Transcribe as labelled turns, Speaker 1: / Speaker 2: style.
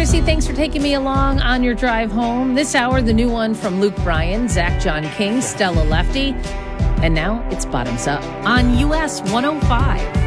Speaker 1: Chrissy. Thanks for taking me along on your drive home. This hour, the new one from Luke Bryan, Zach John King, Stella Lefty. And now it's Bottoms Up on US 105.